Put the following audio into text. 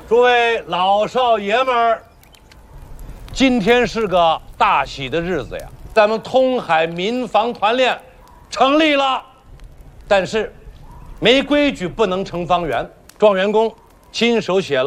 诸位老少爷们儿，今天是个大喜的日子呀！咱们通海民防团练成立了，但是没规矩不能成方圆。状元公亲手写了